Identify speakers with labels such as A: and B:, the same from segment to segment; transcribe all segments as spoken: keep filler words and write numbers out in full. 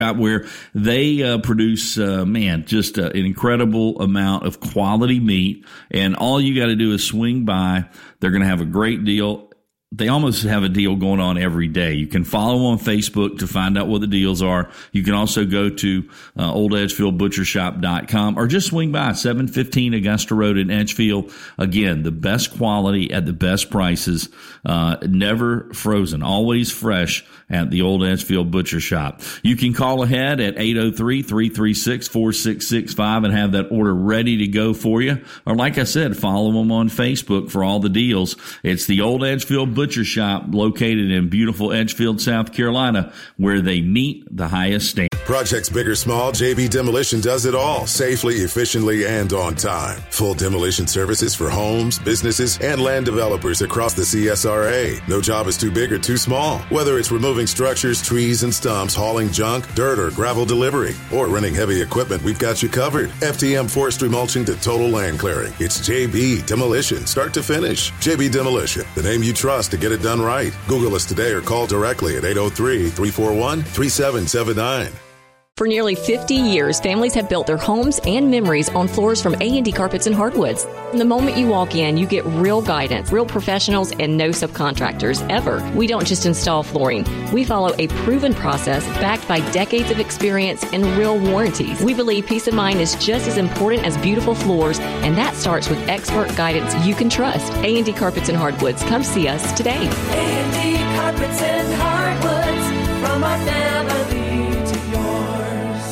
A: where they uh, produce, uh, man, just uh, an incredible amount of quality meat. And all you got to do is swing by. They're going to have a great deal. They almost have a deal going on every day. You can follow them on Facebook to find out what the deals are. You can also go to uh, old edgefield butcher shop dot com or just swing by seven fifteen Augusta Road in Edgefield. Again, the best quality at the best prices, uh, never frozen, always fresh at the Old Edgefield Butcher Shop. You can call ahead at eight oh three, three three six, four six six five and have that order ready to go for you. Or like I said, follow them on Facebook for all the deals. It's the Old Edgefield Butcher Shop located in beautiful Edgefield, South Carolina, where they meet the highest standard.
B: Projects big or small, J B Demolition does it all safely, efficiently, and on time. Full demolition services for homes, businesses, and land developers across the C S R A. No job is too big or too small. Whether it's removing structures, trees, and stumps, hauling junk, dirt, or gravel delivery, or renting heavy equipment, we've got you covered. F T M forestry mulching to total land clearing. It's J B Demolition, start to finish. J B Demolition, the name you trust to get it done right. Google us today or call directly at eight oh three, three four one, three seven seven nine.
C: For nearly fifty years, families have built their homes and memories on floors from A and D Carpets and Hardwoods. From the moment you walk in, you get real guidance, real professionals, and no subcontractors, ever. We don't just install flooring. We follow a proven process backed by decades of experience and real warranties. We believe peace of mind is just as important as beautiful floors, and that starts with expert guidance you can trust. A and D Carpets and Hardwoods. Come see us today.
D: A and D Carpets and Hardwoods, from our family to yours.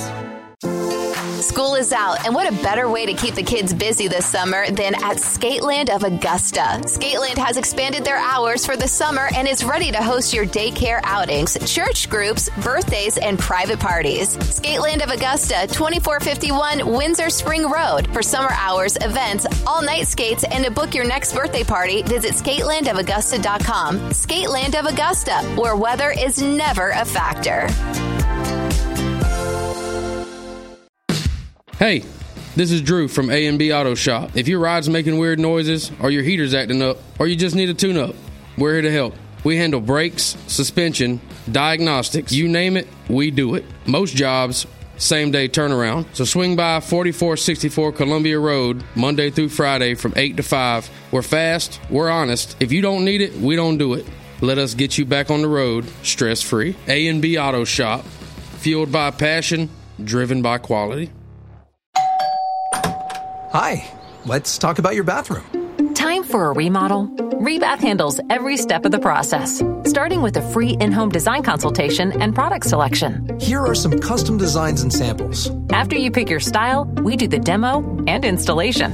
E: School is out, and what a better way to keep the kids busy this summer than at Skateland of Augusta. Skateland has expanded their hours for the summer and is ready to host your daycare outings, church groups, birthdays, and private parties. Skateland of Augusta, twenty-four fifty-one Windsor Spring Road. For summer hours, events, all-night skates, and to book your next birthday party, visit skateland of augusta dot com. Skateland of Augusta, where weather is never a factor.
F: Hey, this is Drew from A and B Auto Shop. If your ride's making weird noises, or your heater's acting up, or you just need a tune-up, we're here to help. We handle brakes, suspension, diagnostics, you name it, we do it. Most jobs, same-day turnaround. So swing by forty-four sixty-four Columbia Road, Monday through Friday from eight to five. We're fast, we're honest. If you don't need it, we don't do it. Let us get you back on the road, stress-free. A and B Auto Shop, fueled by passion, driven by quality.
G: Hi, let's talk about your bathroom.
C: Time for a remodel? Rebath handles every step of the process, starting with a free in-home design consultation and product selection.
G: Here are some custom designs and samples.
C: After you pick your style, we do the demo and installation.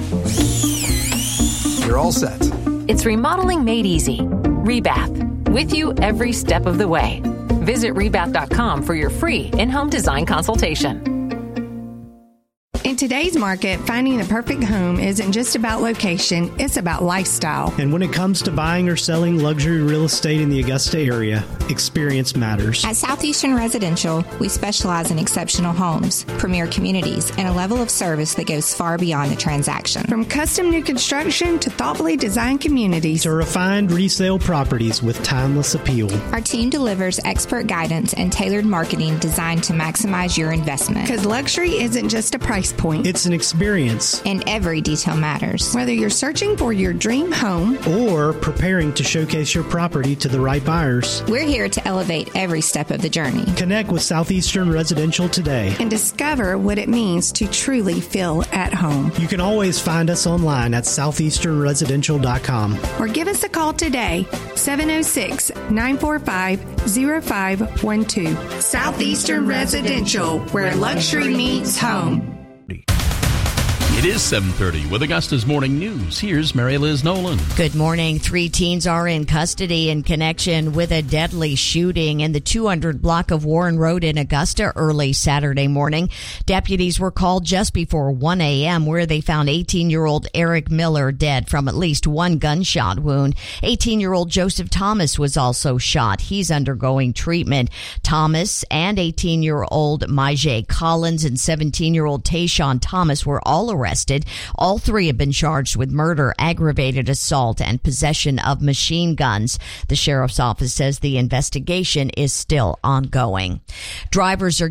G: You're all set.
C: It's remodeling made easy. Rebath, with you every step of the way. Visit rebath dot com for your free in-home design consultation.
H: In today's market, finding the perfect home isn't just about location, it's about lifestyle.
I: And when it comes to buying or selling luxury real estate in the Augusta area, experience matters.
J: At Southeastern Residential, we specialize in exceptional homes, premier communities, and a level of service that goes far beyond the transaction.
H: From custom new construction to thoughtfully designed communities
I: to refined resale properties with timeless appeal.
J: Our team delivers expert guidance and tailored marketing designed to maximize your investment.
H: Because luxury isn't just a price point.
I: It's an experience.
J: And every detail matters.
H: Whether you're searching for your dream home
I: or preparing to showcase your property to the right buyers,
J: we're here to elevate every step of the journey.
I: Connect with Southeastern Residential today
H: and discover what it means to truly feel at home.
I: You can always find us online at southeastern residential dot com
H: or give us a call today, seven oh six, nine four five, oh five one two. Southeastern Residential, where luxury meets home.
K: It is seven thirty with Augusta's Morning News. Here's Mary Liz Nolan.
L: Good morning. Three teens are in custody in connection with a deadly shooting in the two hundred block of Warren Road in Augusta early Saturday morning. Deputies were called just before one a.m. where they found eighteen-year-old Eric Miller dead from at least one gunshot wound. eighteen-year-old Joseph Thomas was also shot. He's undergoing treatment. Thomas and eighteen-year-old Majay Collins and seventeen-year-old Tayshawn Thomas were all arrested arrested. All three have been charged with murder, aggravated assault, and possession of machine guns. The sheriff's office says the investigation is still ongoing. Drivers are